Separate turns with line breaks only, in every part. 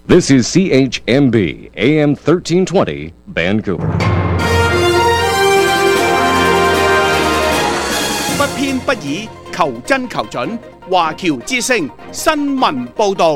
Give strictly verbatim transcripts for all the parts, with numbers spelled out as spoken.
This is C H M B A M thirteen twenty Vancouver。
不偏不倚，求真求準。華僑之聲新聞報導。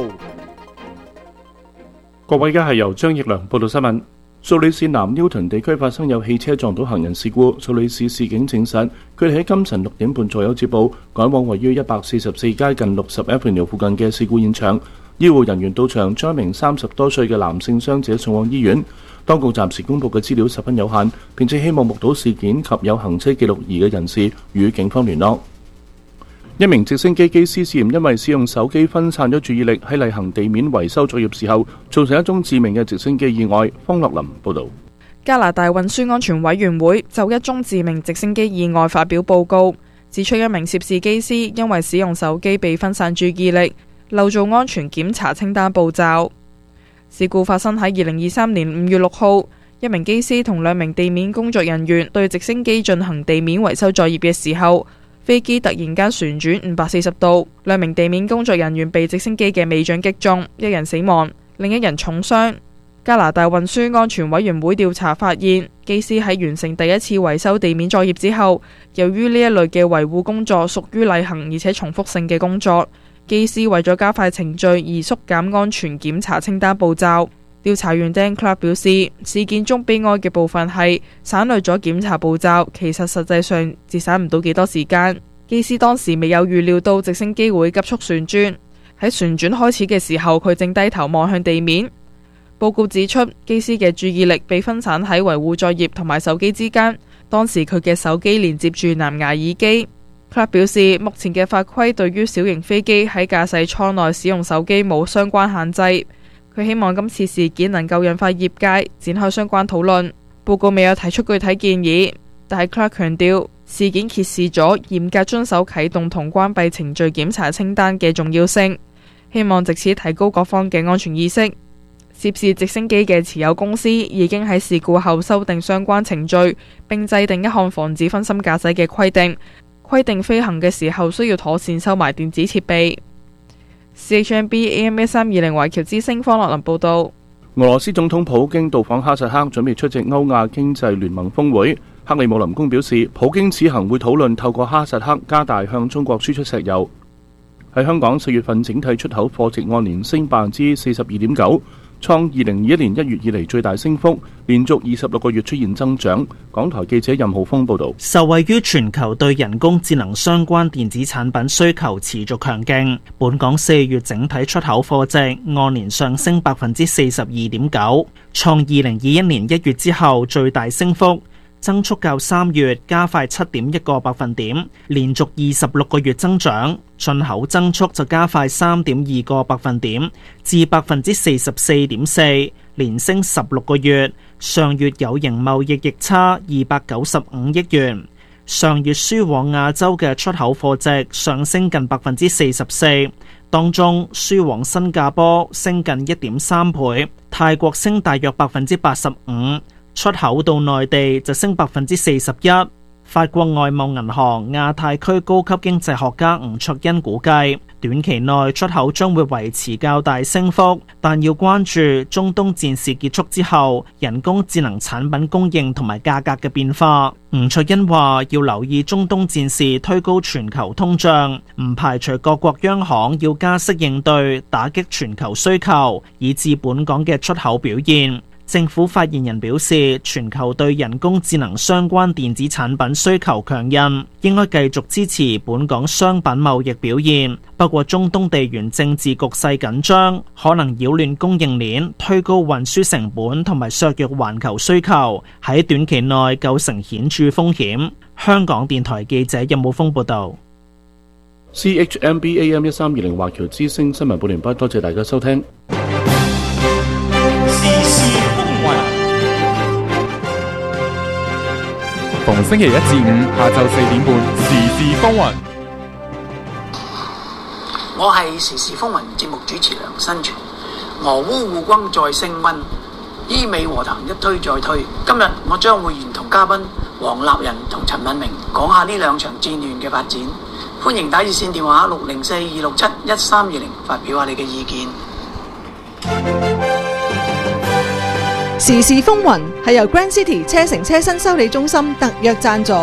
各位，而家係由張奕良報道新聞。蘇里市南 Newton 地區發生有汽車撞到行人事故，蘇里市市警證實，佢哋喺今晨六點半左右接報，趕往位於一百四十四街近六十 Avenue 附近嘅事故現場。醫護人員到場，將一名三十多歲嘅男性傷者送往醫院。當局暫時公佈嘅資料十分有限，並且希望目睹事件及有行車記錄儀嘅人士與警方聯絡。一名直升機機師涉嫌因為使用手機分散咗注意力，喺例行地面維修作業時候，造成一宗致命嘅直升機意外。方樂林報導。
加拿大運輸安全委員會就一宗致命直升機意外發表報告，指出一名涉事機師因為使用手機被分散注意力，漏做安全檢查清單步驟。事故發生喺二零二三年五月六號，一名機師同兩名地面工作人員對直升機進行地面維修作業嘅時候，飛機突然間旋轉五百四十度，兩名地面工作人員被直升機嘅尾槳擊中，一人死亡，另一人重傷。加拿大運輸安全委員會調查發現，機師喺完成第一次維修地面作業之後，由於呢一類嘅維護工作屬於例行而且重複性嘅工作，機師為咗加快程序而縮減安全檢查清單步驟。調查員 Dan Clark 表示，事件中悲哀嘅部分係省略咗檢查步驟，其實實際上節省唔到幾多時間。機師當時未有預料到直升機會急速旋轉，喺旋轉開始嘅時候，佢正低頭望向地面。報告指出，機師嘅注意力被分散喺維護作業同埋手機之間，當時佢嘅手機連接住藍牙耳機。Clark 表示，目前嘅法規對於小型飛機喺駕駛艙內使用手機冇相關限制。佢希望今次事件能夠引發業界展開相關討論。報告未有提出具體建議，但係 Clark 強調事件揭示咗嚴格遵守啟動同關閉程序檢查清單嘅重要性，希望藉此提高各方嘅安全意識。涉事直升機嘅持有公司已經喺事故後修訂相關程序，並制定一項防止分心駕駛嘅規定，規定飛行嘅時候需要妥善收埋電子設備。C H M B A M 一三二零華僑之聲方樂林報道。
俄羅斯總統普京到訪哈薩克，準備出席歐亞經濟聯盟峰會。克里姆林宮表示，普京此行會討論透過哈薩克加大向中國輸出石油。喺香港，四月份整體出口貨值按年升百分之四十二點九，創二零二一年一月以嚟最大升幅，連續二十六個月出現增長。港台記者任浩峰報道。
受惠於全球對人工智能相關電子產品需求持續強勁，本港四月整體出口貨值按年上升百分之四十二點九，創二零二一年一月之後最大升幅。增速較三月加快七點一個百分點，連續二十六個月增長。進口增速就加快三點二個百分點，至百分之四十四點四，連升十六個月。上月有形貿易逆差二百九十五億元。上月輸往亞洲嘅出口貨值上升近百分之四十四，當中輸往新加坡升近一點三倍，泰國升大約百分之八十五。出口到內地就升百分之四十一。法國外貿銀行亞太區高級經濟學家吳卓恩估計，短期內出口將會維持較大升幅，但要關注中東戰事結束之後人工智能產品供應同埋價格嘅變化。吳卓恩話要留意中東戰事推高全球通脹，唔排除各國央行要加息應對，打擊全球需求，以致本港嘅出口表現。政府發言人表示，全球對人工智能相關電子產品需求強韌，應該繼續支持本港商品貿易表現。不過，中東地緣政治局勢緊張，可能擾亂供應鏈，推高運輸成本同埋削弱環球需求，喺短期內構成顯著風險。香港電台記者任武峰報道。
C H M B A M 一三二零華僑之聲新聞報完畢，多謝大家收聽。
逢星期一至五下晝四點半，時事風雲。
我係時事風雲節目主持梁新全。俄烏互轟再升溫，伊美和談一推再推。今日我將會沿同嘉賓黃立仁同陳敏明講下呢兩場戰亂嘅發展。歡迎打熱線電話六零四二六七一三二零發表下你嘅意見。
時事風雲係由 Grand City 車城車新修理中心特約贊助。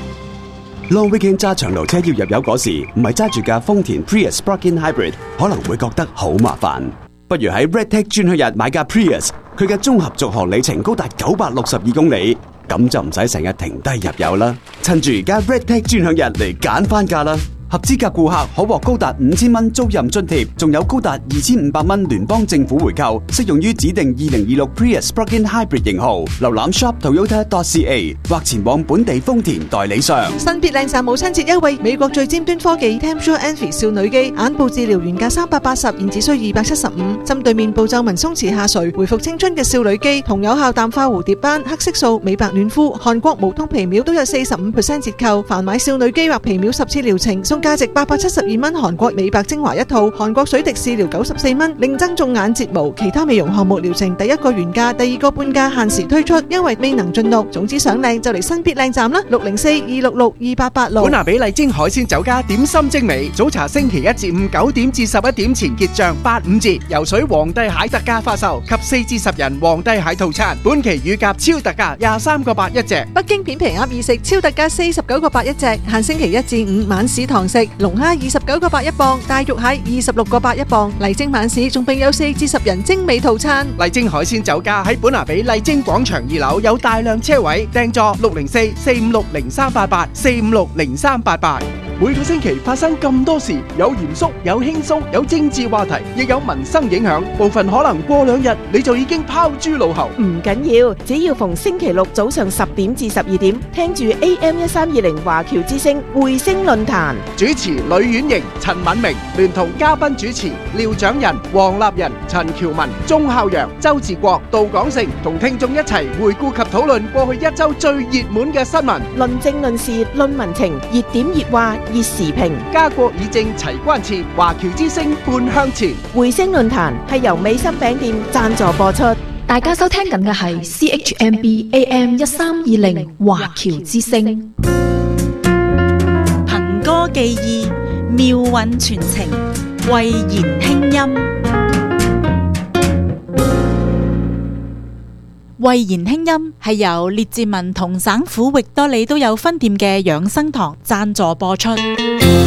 Long weekend 揸長途車要入油嗰時，唔係揸住架豐田 Prius Plug-in Hybrid， 可能會覺得好麻煩。不如喺 RedTech 專享日買架 Prius， 佢嘅綜合續航里程高達九百六十二公里，咁就唔使成日停低入油啦。趁住而家 RedTech 專享日嚟揀翻架啦！合資格顧客可獲高達五千蚊租賃津貼，仲有高達二千五百蚊聯邦政府回購，適用於指定二零二六 Prius Plug-in Hybrid 型號。瀏覽 shop toyota dot c a 或前往本地豐田代理商。
新別靚站母親節優惠，美國最尖端科技 Tempur Envy 少女機眼部治療原價三百八十，現只需二百七十五。針對面部皺紋鬆弛下垂，回復青春嘅少女機，同有效淡化蝴蝶斑、黑色素、美白暖膚、韓國無痛皮秒都有四十五 percent 折扣。凡買少女機或皮秒十次療程，送價值八百七十二蚊韓國美白精華一套，韓國水滴試療九十四蚊，另增種眼睫毛，其他美容項目療程第一個原價，第二個半價，限時推出，因為未能盡錄。總之想靚就嚟新必靚站啦，六零四二六六二八八六。
本拿比麗晶海鮮酒家點心精美，早茶星期一至五九點至十一點前結賬八五折，游水皇帝蟹特價發售，及四至十人皇帝蟹套餐，本期乳鴿超特價廿三個八一隻，
北京片皮鴨二食超特價四十九個八一隻，限星期一至五晚市堂食。龍蝦二十九個八一磅，大肉蟹二十六個八一磅，麗晶晚市仲並有四至十人精美套餐。
麗晶海鮮酒家喺本拿比麗晶廣場二樓有大量車位，訂座六零四四五六零三八八四五六零三八八。每個星期發生咁多事，有嚴肅，有輕鬆，有政治話題，亦有民生影響，部分可能過兩日你就已經拋諸腦後。
唔緊要，只要逢星期六早上十點至十二點，聽住 A M 一三二零華僑之聲匯聲論壇，
主持呂婉瑩、陳敏明，聯同嘉賓主持廖長仁、黃立仁、陳喬文、鐘孝陽、周志國、杜廣成，同聽眾一齊回顧及討論過去一周最熱門嘅新聞，
論政論事論民情，熱點熱話熱時評，
家國議政齊關切，華僑之聲半向前。
匯聲論壇係由美心餅店贊助播出。
大家收聽緊嘅係 C H M B A M 一三二零華僑之聲，
憑歌寄意，妙韻傳情，慧言輕音。慧言輕音係由列治文同省府域多利都有分店嘅養生堂贊助播出。